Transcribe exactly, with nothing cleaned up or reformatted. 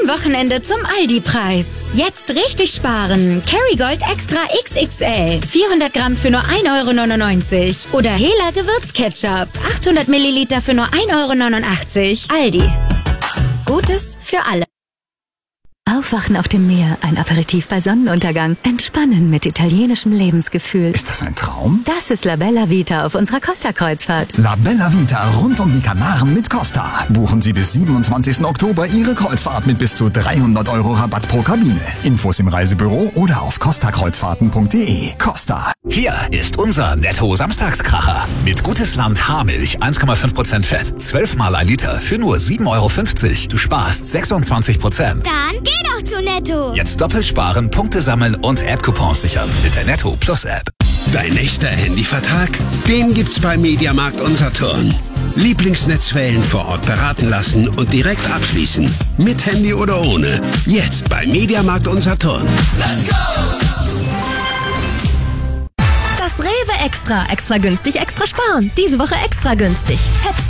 Am Wochenende zum Aldi-Preis. Jetzt richtig sparen. Kerrygold Extra X X L. vierhundert Gramm für nur ein Euro neunundneunzig. Oder Hela Gewürzketchup. achthundert Milliliter für nur ein Euro neunundachtzig. Aldi. Gutes für alle. Aufwachen auf dem Meer, ein Aperitif bei Sonnenuntergang, entspannen mit italienischem Lebensgefühl. Ist das ein Traum? Das ist La Bella Vita auf unserer Costa-Kreuzfahrt. La Bella Vita rund um die Kanaren mit Costa. Buchen Sie bis siebenundzwanzigsten Oktober Ihre Kreuzfahrt mit bis zu dreihundert Euro Rabatt pro Kabine. Infos im Reisebüro oder auf costa kreuzfahrten punkt de. Costa. Hier ist unser Netto-Samstagskracher. Mit Gutes Land Haarmilch, eins Komma fünf Prozent Fett, zwölf mal ein Liter für nur sieben Euro fünfzig. Du sparst sechsundzwanzig Prozent. Dann geh doch zu Netto. Jetzt doppelt sparen, Punkte sammeln und App-Coupons sichern mit der Netto Plus App. Dein echter Handyvertrag? Den gibt's bei Mediamarkt und Saturn. Lieblingsnetzwellen vor Ort beraten lassen und direkt abschließen. Mit Handy oder ohne. Jetzt bei Mediamarkt und Saturn. Let's go! Das Rewe Extra. Extra günstig, extra sparen. Diese Woche extra günstig. Pepsi.